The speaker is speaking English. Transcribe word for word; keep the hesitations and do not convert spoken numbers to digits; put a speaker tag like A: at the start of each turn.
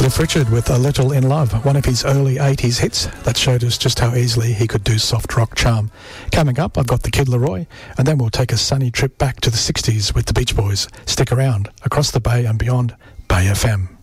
A: Cliff Richard with A Little in Love, one of his early eighties hits that showed us just how easily he could do soft rock charm. Coming up, I've got the Kid Laroi, and then we'll take a sunny trip back to the sixties with the Beach Boys. Stick around, across the bay and beyond, Bay F M.